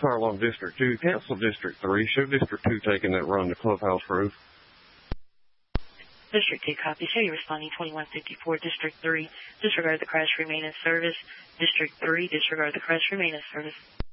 Fire Alarm District 2. Cancel District 3. Show District 2 taking that run to Clubhouse Grove. District 2 copy. Show you responding 2154. District 3, disregard the crash, remain in service. District 3, disregard the crash, remain in service.